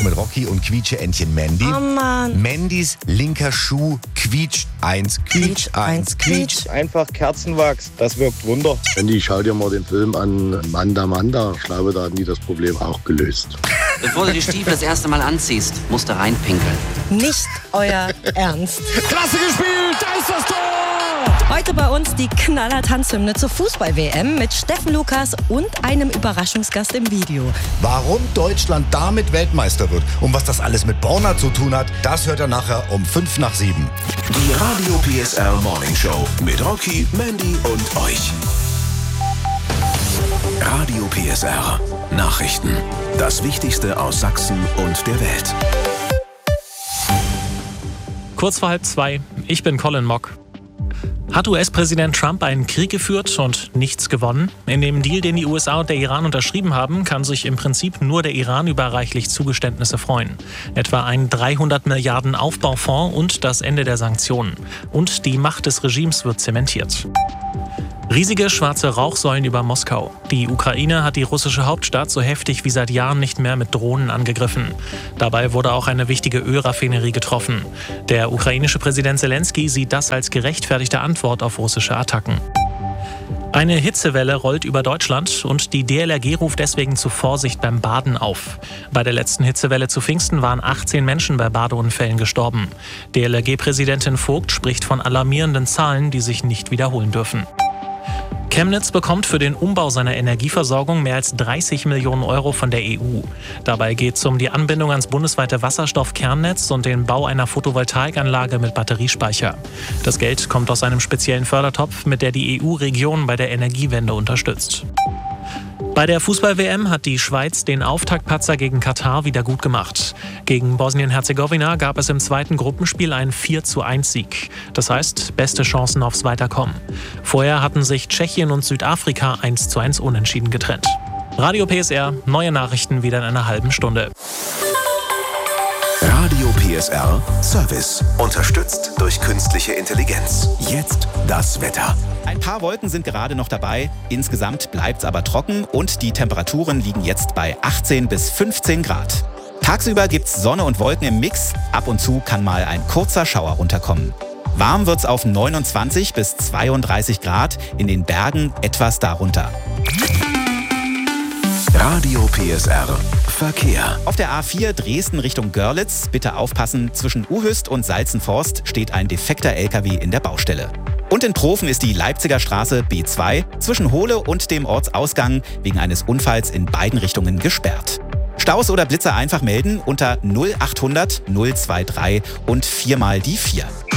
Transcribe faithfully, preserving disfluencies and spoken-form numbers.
mit Rocky und Quietsche-Entchen Mandy. Oh Mann. Mandys linker Schuh quietscht eins, quietscht eins, quietscht. Einfach Kerzenwachs, das wirkt Wunder. Andy, schau dir mal den Film an, Manda Manda. Ich glaube, da haben die das Problem auch gelöst. Bevor du die Stiefel das erste Mal anziehst, musst du reinpinkeln. Nicht euer Ernst. Klasse gespielt, da ist das Tor! Heute bei uns die Knaller-Tanzhymne zur Fußball-W M mit Steffen Lukas und einem Überraschungsgast im Video. Warum Deutschland damit Weltmeister wird und was das alles mit Borna zu tun hat, das hört er nachher um fünf nach sieben. Die Radio P S R Morning Show mit Rocky, Mandy und euch. Radio P S R. Nachrichten. Das Wichtigste aus Sachsen und der Welt. Kurz vor halb zwei. Ich bin Colin Mock. Hat U S-Präsident Trump einen Krieg geführt und nichts gewonnen? In dem Deal, den die U S A und der Iran unterschrieben haben, kann sich im Prinzip nur der Iran über reichlich Zugeständnisse freuen. Etwa ein dreihundert Milliarden Aufbaufonds und das Ende der Sanktionen. Und die Macht des Regimes wird zementiert. Riesige schwarze Rauchsäulen über Moskau. Die Ukraine hat die russische Hauptstadt so heftig wie seit Jahren nicht mehr mit Drohnen angegriffen. Dabei wurde auch eine wichtige Ölraffinerie getroffen. Der ukrainische Präsident Zelensky sieht das als gerechtfertigte Antwort auf russische Attacken. Eine Hitzewelle rollt über Deutschland und die D L R G ruft deswegen zu Vorsicht beim Baden auf. Bei der letzten Hitzewelle zu Pfingsten waren achtzehn Menschen bei Badeunfällen gestorben. D L R G-Präsidentin Vogt spricht von alarmierenden Zahlen, die sich nicht wiederholen dürfen. Chemnitz bekommt für den Umbau seiner Energieversorgung mehr als dreißig Millionen Euro von der E U. Dabei geht es um die Anbindung ans bundesweite Wasserstoffkernnetz und den Bau einer Photovoltaikanlage mit Batteriespeicher. Das Geld kommt aus einem speziellen Fördertopf, mit der die E U Regionen bei der Energiewende unterstützt. Bei der Fußball-W M hat die Schweiz den Auftaktpatzer gegen Katar wieder gut gemacht. Gegen Bosnien-Herzegowina gab es im zweiten Gruppenspiel einen vier zu eins Sieg. Das heißt, beste Chancen aufs Weiterkommen. Vorher hatten sich Tschechien und Südafrika eins zu eins unentschieden getrennt. Radio P S R, neue Nachrichten wieder in einer halben Stunde. Radio P S R Service. Unterstützt durch künstliche Intelligenz. Jetzt das Wetter. Ein paar Wolken sind gerade noch dabei. Insgesamt bleibt es aber trocken und die Temperaturen liegen jetzt bei achtzehn bis fünfzehn Grad. Tagsüber gibt's Sonne und Wolken im Mix. Ab und zu kann mal ein kurzer Schauer runterkommen. Warm wird's auf neunundzwanzig bis zweiunddreißig Grad, in den Bergen etwas darunter. Radio P S R Verkehr. Auf der A vier Dresden Richtung Görlitz, bitte aufpassen, zwischen Uhüst und Salzenforst steht ein defekter L K W in der Baustelle. Und in Profen ist die Leipziger Straße B zwei zwischen Hohle und dem Ortsausgang wegen eines Unfalls in beiden Richtungen gesperrt. Staus oder Blitzer einfach melden unter null achthundert null drei drei und viermal die vier.